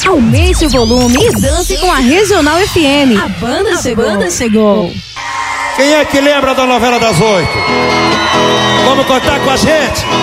Aumente o volume e dance com a Regional FM. A banda chegou. Quem é que lembra da novela das 8? Vamos contar com a gente?